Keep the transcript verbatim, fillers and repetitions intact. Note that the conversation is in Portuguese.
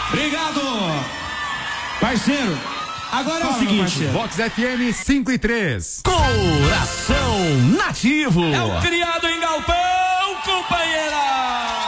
Obrigado, parceiro. Agora Fala, é o seguinte, Vox F M cinco e três. Coração Nativo. É o criado em galpão, companheira.